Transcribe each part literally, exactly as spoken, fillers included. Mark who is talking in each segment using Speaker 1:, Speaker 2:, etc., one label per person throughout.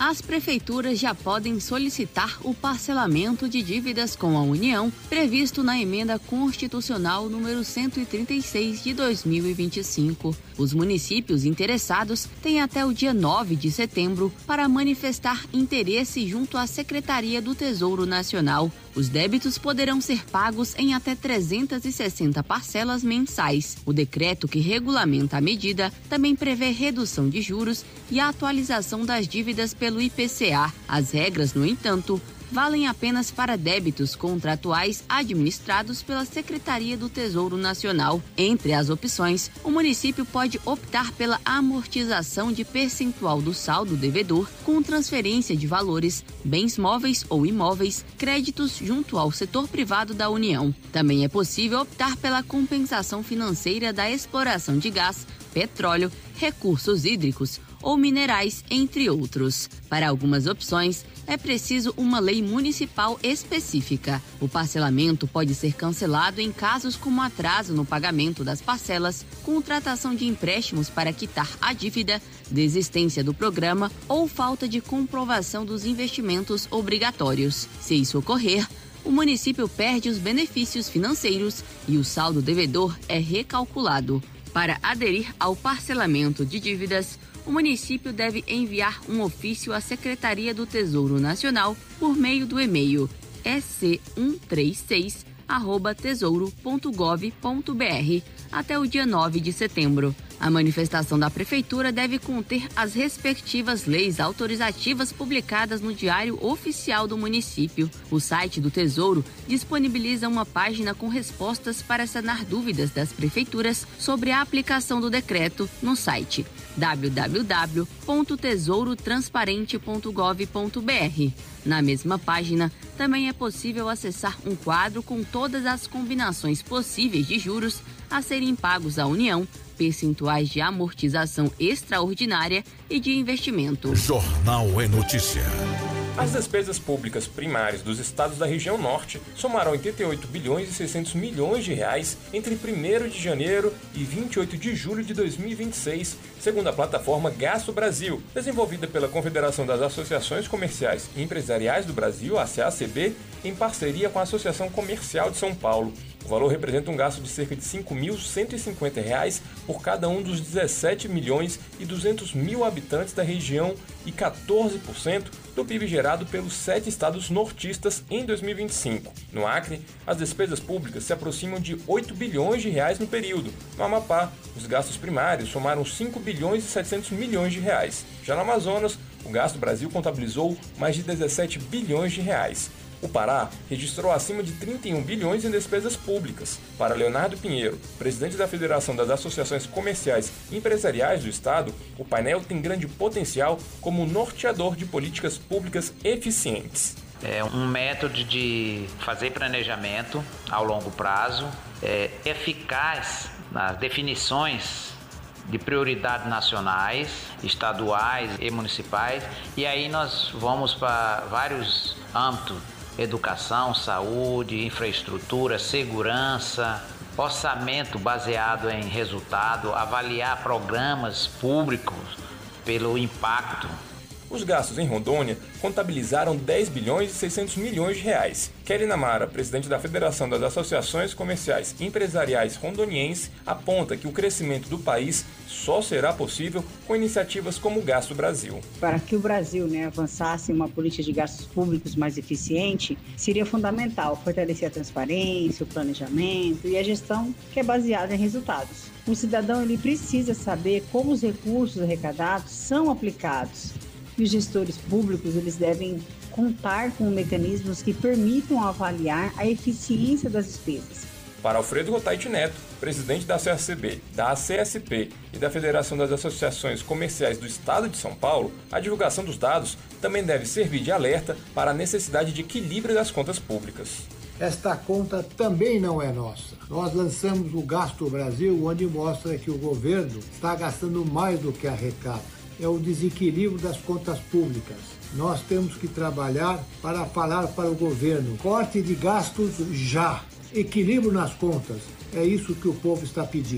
Speaker 1: As prefeituras já podem solicitar o parcelamento de dívidas com a União, previsto na Emenda Constitucional número cento e trinta e seis de dois mil e vinte e cinco. Os municípios interessados têm até o dia nove de setembro para manifestar interesse junto à Secretaria do Tesouro Nacional. Os débitos poderão ser pagos em até trezentas e sessenta parcelas mensais. O decreto que regulamenta a medida também prevê redução de juros e a atualização das dívidas pelo I P C A. As regras, no entanto, valem apenas para débitos contratuais administrados pela Secretaria do Tesouro Nacional. Entre as opções, o município pode optar pela amortização de percentual do saldo devedor com transferência de valores, bens móveis ou imóveis, créditos junto ao setor privado da União. Também é possível optar pela compensação financeira da exploração de gás, petróleo, recursos hídricos ou minerais, entre outros. Para algumas opções, é preciso uma lei municipal específica. O parcelamento pode ser cancelado em casos como atraso no pagamento das parcelas, contratação de empréstimos para quitar a dívida, desistência do programa ou falta de comprovação dos investimentos obrigatórios. Se isso ocorrer, o município perde os benefícios financeiros e o saldo devedor é recalculado. Para aderir ao parcelamento de dívidas, o município deve enviar um ofício à Secretaria do Tesouro Nacional por meio do e-mail e c cento e trinta e seis arroba tesouro ponto gov ponto b r até o dia nove de setembro. A manifestação da Prefeitura deve conter as respectivas leis autorizativas publicadas no Diário Oficial do município. O site do Tesouro disponibiliza uma página com respostas para sanar dúvidas das prefeituras sobre a aplicação do decreto no site w w w ponto tesouro transparente ponto gov ponto b r. Na mesma página, também é possível acessar um quadro com todas as combinações possíveis de juros a serem pagos à União, percentuais de amortização extraordinária e de investimento.
Speaker 2: Jornal é Notícia.
Speaker 3: As despesas públicas primárias dos estados da região norte somaram oitenta e oito bilhões e seiscentos milhões de reais entre primeiro de janeiro e vinte e oito de julho de dois mil e vinte e seis, segundo a plataforma Gasto Brasil, desenvolvida pela Confederação das Associações Comerciais e Empresariais do Brasil, a C A C B, em parceria com a Associação Comercial de São Paulo. O valor representa um gasto de cerca de cinco mil cento e cinquenta reais por cada um dos dezessete milhões e duzentos mil habitantes da região e quatorze por cento do P I B gerado pelos sete estados nortistas em dois mil e vinte e cinco. No Acre, as despesas públicas se aproximam de oito bilhões de reais no período. No Amapá, os gastos primários somaram cinco bilhões e setecentos milhões de reais. Já no Amazonas, o Gasto Brasil contabilizou mais de dezessete bilhões de reais. O Pará registrou acima de trinta e um bilhões em despesas públicas. Para Leonardo Pinheiro, presidente da Federação das Associações Comerciais e Empresariais do Estado, o painel tem grande potencial como norteador de políticas públicas eficientes.
Speaker 4: É um método de fazer planejamento ao longo prazo, é eficaz nas definições de prioridades nacionais, estaduais e municipais, e aí nós vamos para vários âmbitos: educação, saúde, infraestrutura, segurança, orçamento baseado em resultado, avaliar programas públicos pelo impacto.
Speaker 3: Os gastos em Rondônia contabilizaram dez bilhões e seiscentos milhões de reais. Kelly Namara, presidente da Federação das Associações Comerciais e Empresariais Rondoniense, aponta que o crescimento do país só será possível com iniciativas como o Gasto Brasil.
Speaker 5: Para que o Brasil né, avançasse em uma política de gastos públicos mais eficiente, seria fundamental fortalecer a transparência, o planejamento e a gestão que é baseada em resultados. O cidadão ele precisa saber como os recursos arrecadados são aplicados. E os gestores públicos eles devem contar com mecanismos que permitam avaliar a eficiência das despesas.
Speaker 3: Para Alfredo Rotaiti Neto, presidente da C A C B, da A C S P e da Federação das Associações Comerciais do Estado de São Paulo, a divulgação dos dados também deve servir de alerta para a necessidade de equilíbrio das contas públicas.
Speaker 6: Esta conta também não é nossa. Nós lançamos o Gasto Brasil, onde mostra que o governo está gastando mais do que arrecada. É o desequilíbrio das contas públicas. Nós temos que trabalhar para falar para o governo: corte de gastos já, equilíbrio nas contas. É isso que o povo está pedindo.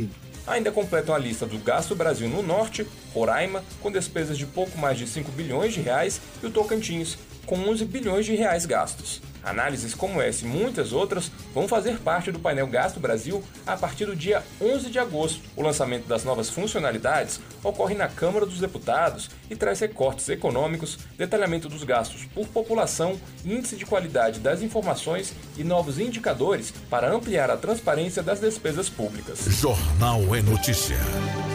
Speaker 3: Ainda completam a lista do Gasto Brasil no Norte, Roraima, com despesas de pouco mais de cinco bilhões de reais, e o Tocantins, com onze bilhões de reais gastos. Análises como essa e muitas outras vão fazer parte do painel Gasto Brasil a partir do dia onze de agosto. O lançamento das novas funcionalidades ocorre na Câmara dos Deputados e traz recortes econômicos, detalhamento dos gastos por população, índice de qualidade das informações e novos indicadores para ampliar a transparência das despesas públicas.
Speaker 2: Jornal é Notícia.